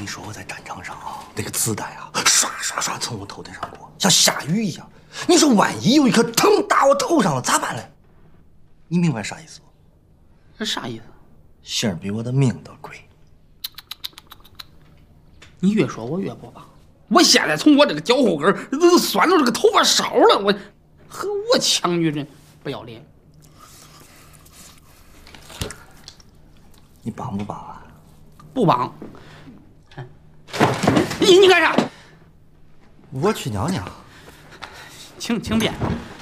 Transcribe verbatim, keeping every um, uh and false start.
你说，我在战场上啊，那个子弹啊，刷刷刷从我头顶上过，像下雨一样。你说万一有一颗疼打我头上了，咋办嘞？你明白啥意思不？ 这啥意思？ 星儿比我的命都贵。 你越说我越不棒。我现在从我这个脚后跟都酸到这个头发梢了，我和我抢女人不要脸。 你帮不帮啊？ 不帮。你你干啥？ 我去尿尿。 请请便。